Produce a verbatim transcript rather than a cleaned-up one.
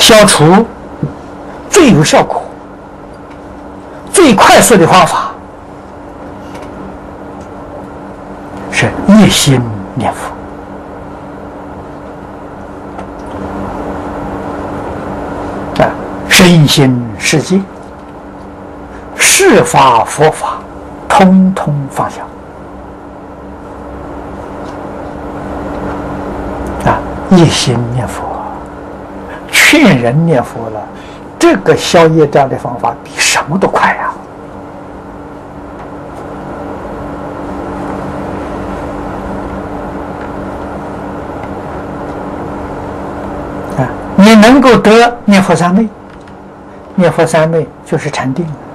消除最有效果、最快速的方法是一心念佛。啊，身心世界、事法佛法，通通放下。啊，一心念佛，劝人念佛了，这个消业障的方法比什么都快呀！啊，你能够得念佛三昧，念佛三昧就是禅定了。